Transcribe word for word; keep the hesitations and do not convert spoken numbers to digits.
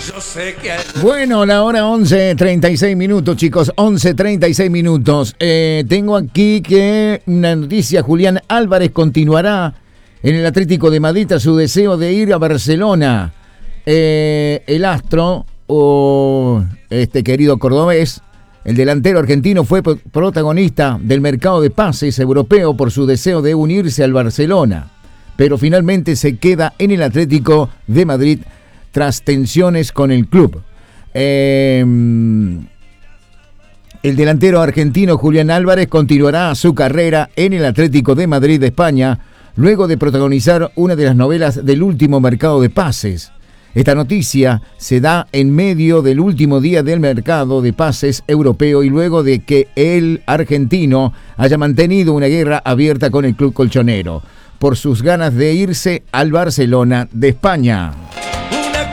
Yo sé que... Bueno, la hora once treinta y seis minutos, chicos, once treinta y seis minutos. Eh, tengo aquí que una noticia, Julián Álvarez continuará en el Atlético de Madrid a su deseo de ir a Barcelona. Eh, el astro, o este querido cordobés, el delantero argentino, fue protagonista del mercado de pases europeo por su deseo de unirse al Barcelona, pero finalmente se queda en el Atlético de Madrid tras tensiones con el club. Eh, el delantero argentino Julián Álvarez continuará su carrera en el Atlético de Madrid de España luego de protagonizar una de las novelas del último mercado de pases. Esta noticia se da en medio del último día del mercado de pases europeo y luego de que el argentino haya mantenido una guerra abierta con el club colchonero por sus ganas de irse al Barcelona de España.